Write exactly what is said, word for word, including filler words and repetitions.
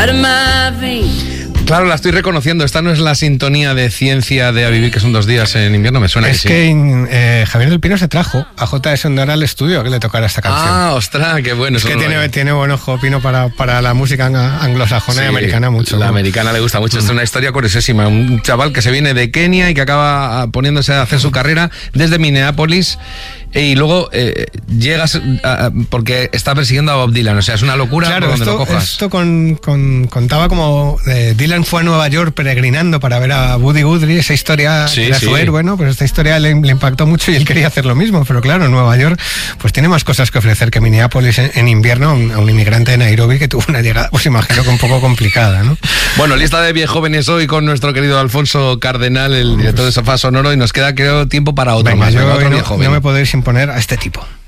Claro, la estoy reconociendo. Esta no es la sintonía de Ciencia de A Vivir, que son dos días en invierno. Me suena es que, que sí. eh, Javier del Pino se trajo a J S Ondara al estudio que le tocara esta canción. Ah, ostras, qué bueno. Es que tiene, tiene buen ojo Pino para, para la música anglosajona sí, y americana mucho. La ¿no? americana le gusta mucho. Mm. Es una historia curiosísima. Un chaval que se viene de Kenia y que acaba poniéndose a hacer su carrera desde Minneapolis. Y luego eh, llegas a, porque está persiguiendo a Bob Dylan, o sea, es una locura claro, por donde esto, lo cojas. Esto con, con, contaba como eh, Dylan fue a Nueva York peregrinando para ver a Woody Guthrie, esa historia sí, era sí. su héroe, ¿no? Pues esta historia le, le impactó mucho y él quería hacer lo mismo, pero claro, Nueva York pues tiene más cosas que ofrecer que Minneapolis en, en invierno a un, a un inmigrante de Nairobi que tuvo una llegada, pues imagino que un poco complicada, ¿no? Bueno, lista de viejóvenes hoy con nuestro querido Alfonso Cardenal, el director de Sofá Sonoro, y nos queda, creo, tiempo para otro Venga, más. yo Venga, otro no, viejoven. no me puedo ir sin poner a este tipo.